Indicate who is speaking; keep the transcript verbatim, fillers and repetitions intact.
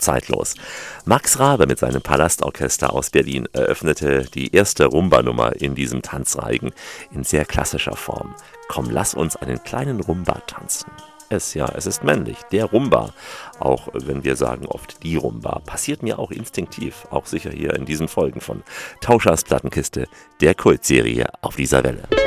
Speaker 1: zeitlos. Max Rabe mit seinem Palastorchester aus Berlin eröffnete die erste Rumba-Nummer in diesem Tanzreigen in sehr klassischer Form. Komm, lass uns einen kleinen Rumba tanzen. Es, ja, es ist männlich, der Rumba, auch wenn wir sagen oft die Rumba, passiert mir auch instinktiv, auch sicher hier in diesen Folgen von Tauschers Plattenkiste, der Kultserie auf dieser Welle.